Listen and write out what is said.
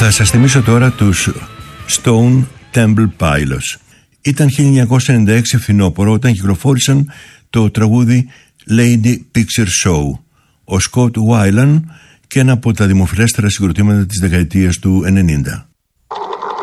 Θα σας θυμίσω τώρα τους Stone Temple Pilots. Ήταν 1996 φθινόπωρο όταν κυκλοφόρησαν το τραγούδι Lady Picture Show. Ο Scott Weiland και ένα από τα δημοφιλέστερα συγκροτήματα της δεκαετίας του 90.